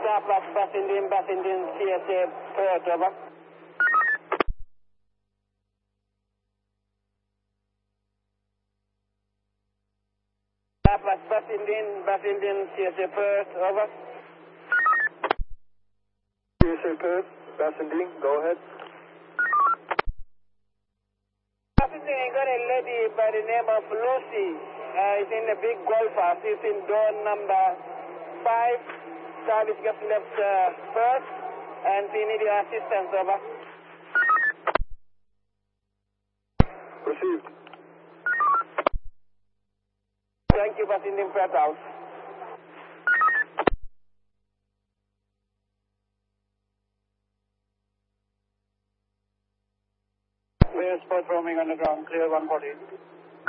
Laplace, Bass Indian, CSA, Perth, over. Laplace, Bass Indian, CSA, Perth, over. CSA Perth, Bass Indian, go ahead. Bass Indian, I got a lady by the name of Lucy. It's in the big golfer. She's in door number 5. Service just left first, and we need your assistance, over. Received. Thank you, Bass Indian, Perth out. Where's Perth roaming underground, clear 140.